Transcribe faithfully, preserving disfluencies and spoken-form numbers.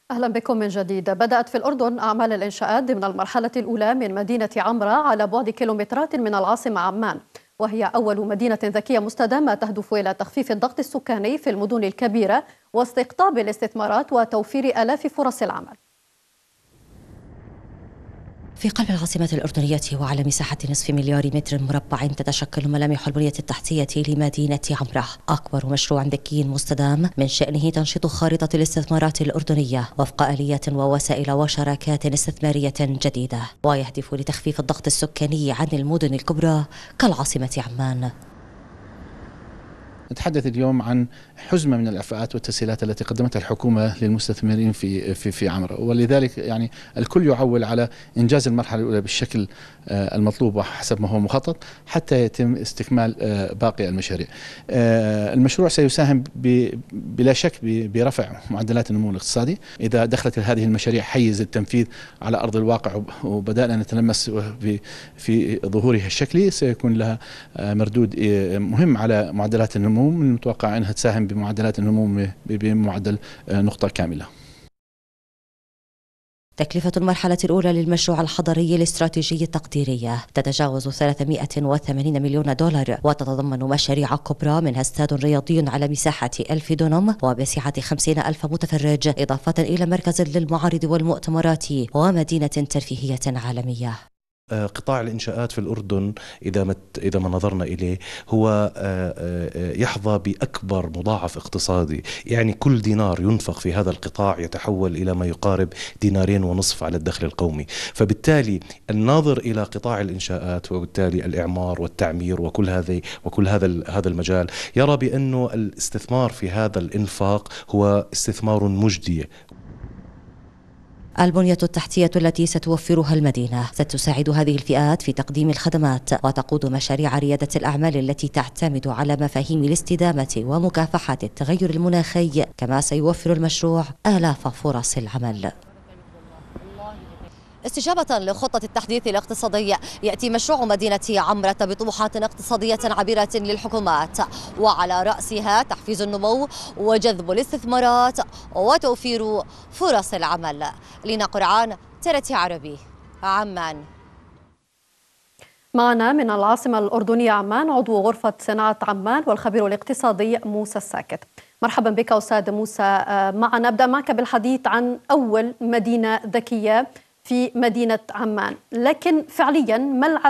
أهلا بكم من جديد. بدأت في الأردن أعمال الإنشاءات ضمن المرحلة الأولى من مدينة عمرة على بعد كيلومترات من العاصمة عمان، وهي أول مدينة ذكية مستدامة تهدف إلى تخفيف الضغط السكاني في المدن الكبيرة واستقطاب الاستثمارات وتوفير آلاف فرص العمل. في قلب العاصمة الأردنية وعلى مساحة نصف مليار متر مربع تتشكل ملامح البنية التحتية لمدينة عمرة أكبر مشروع ذكي مستدام من شأنه تنشيط خارطة الاستثمارات الأردنية وفق آليات ووسائل وشراكات استثمارية جديدة، ويهدف لتخفيف الضغط السكاني عن المدن الكبرى كالعاصمة عمان. نتحدث اليوم عن حزمة من الإعفاءات والتسهيلات التي قدمتها الحكومة للمستثمرين في في في عمرة، ولذلك يعني الكل يعول على إنجاز المرحلة الأولى بالشكل المطلوب وحسب ما هو مخطط حتى يتم استكمال باقي المشاريع. المشروع سيساهم بلا شك برفع معدلات النمو الاقتصادي إذا دخلت هذه المشاريع حيز التنفيذ على أرض الواقع وبدأنا نتلمس في ظهورها الشكلي، سيكون لها مردود مهم على معدلات النمو. من المتوقع أنها تساهم بمعدلات النمو بمعدل نقطة كاملة. تكلفة المرحلة الأولى للمشروع الحضري الاستراتيجي التقديرية تتجاوز ثلاثمائة وثمانين مليون دولار، وتتضمن مشاريع كبرى منها استاد رياضي على مساحة ألف دونم وبسعة خمسين ألف متفرج، إضافة إلى مركز للمعارض والمؤتمرات ومدينة ترفيهية عالمية. قطاع الإنشاءات في الأردن إذا ما إذا ما نظرنا إليه هو يحظى بأكبر مضاعف اقتصادي، يعني كل دينار ينفق في هذا القطاع يتحول إلى ما يقارب دينارين ونصف على الدخل القومي. فبالتالي الناظر إلى قطاع الإنشاءات وبالتالي الإعمار والتعمير وكل هذه وكل هذا هذا المجال يرى بأنه الاستثمار في هذا الإنفاق هو استثمار مجدي. البنية التحتية التي ستوفرها المدينة ستساعد هذه الفئات في تقديم الخدمات وتقود مشاريع ريادة الأعمال التي تعتمد على مفاهيم الاستدامة ومكافحة التغير المناخي، كما سيوفر المشروع آلاف فرص العمل. استجابة لخطة التحديث الاقتصادي يأتي مشروع مدينة عمرة بطموحات اقتصادية عبيرة للحكومات، وعلى رأسها تحفيز النمو وجذب الاستثمارات وتوفير فرص العمل. لينا قرعان، ترتي عربي، عمان. معنا من العاصمة الأردنية عمان عضو غرفة صناعة عمان والخبير الاقتصادي موسى الساكت. مرحبا بك أستاذ موسى. معنا نبدأ معك بالحديث عن أول مدينة ذكية في مدينة عمان، لكن فعليا ما